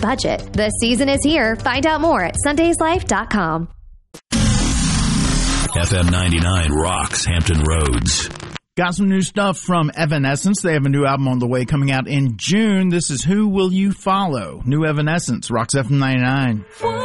budget. The season is here. Find out more at sundayslife.com. FM 99 rocks Hampton Roads. Got some new stuff from Evanescence. They have a new album on the way coming out in June. This is Who Will You Follow? New Evanescence, rocks FM 99.